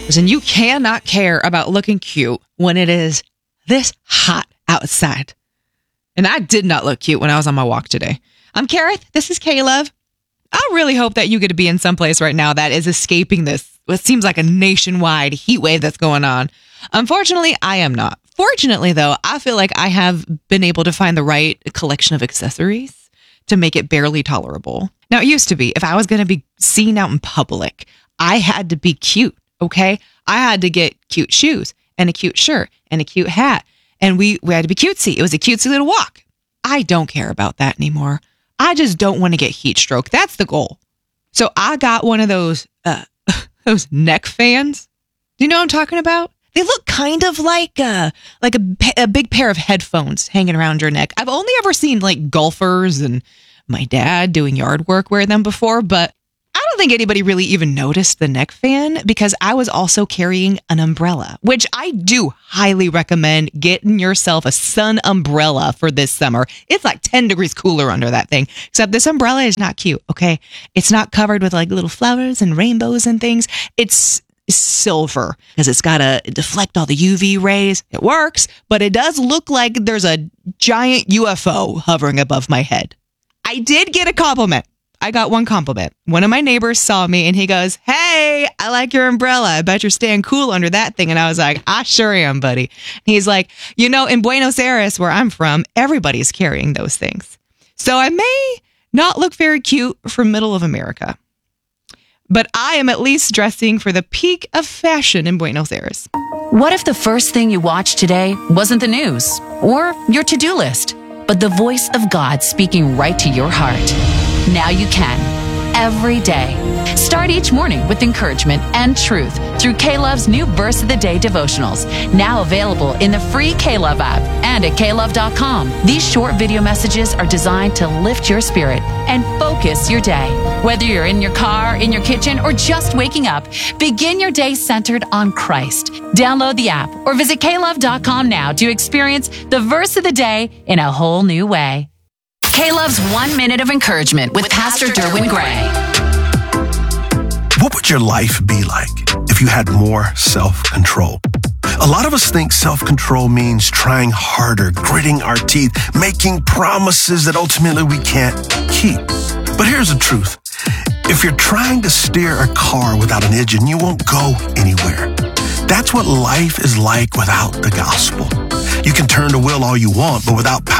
Listen, you cannot care about looking cute when it is this hot outside. And I did not look cute when I was on my walk today. I'm Kareth. This is K-Love. I really hope that you get to be in some place right now that is escaping this, what seems like a nationwide heat wave that's going on. Unfortunately, I am not. Fortunately, though, I feel like I have been able to find the right collection of accessories to make it barely tolerable. Now, it used to be, if I was going to be seen out in public, I had to be cute, okay? I had to get cute shoes and a cute shirt and a cute hat. And we had to be cutesy. It was a cutesy little walk. I don't care about that anymore. I just don't want to get heat stroke. That's the goal. So I got one of those neck fans. Do you know what I'm talking about? They look kind of like a big pair of headphones hanging around your neck. I've only ever seen like golfers and my dad doing yard work wear them before, but I don't think anybody really even noticed the neck fan because I was also carrying an umbrella, which I do highly recommend getting yourself a sun umbrella for this summer. It's like 10 degrees cooler under that thing, except this umbrella is not cute, okay? It's not covered with like little flowers and rainbows and things. It's silver because it's got to deflect all the UV rays. It works, but it does look like there's a giant UFO hovering above my head. I did get a compliment. I got one compliment. One of my neighbors saw me and he goes, "Hey, I like your umbrella. I bet you're staying cool under that thing." And I was like, "I sure am, buddy." And he's like, "You know, in Buenos Aires, where I'm from, everybody's carrying those things. So I may not look very cute for middle of America, but I am at least dressing for the peak of fashion in Buenos Aires." What if the first thing you watched today wasn't the news or your to-do list, but the voice of God speaking right to your heart? Now you can, every day. Start each morning with encouragement and truth through K-Love's new Verse of the Day devotionals, now available in the free K-Love app and at klove.com. These short video messages are designed to lift your spirit and focus your day. Whether you're in your car, in your kitchen, or just waking up, begin your day centered on Christ. Download the app or visit klove.com now to experience the Verse of the Day in a whole new way. K-Love's 1 minute of encouragement with Pastor Derwin Gray. What would your life be like if you had more self-control? A lot of us think self-control means trying harder, gritting our teeth, making promises that ultimately we can't keep. But here's the truth. If you're trying to steer a car without an engine, you won't go anywhere. That's what life is like without the gospel. You can turn the wheel all you want, but without power,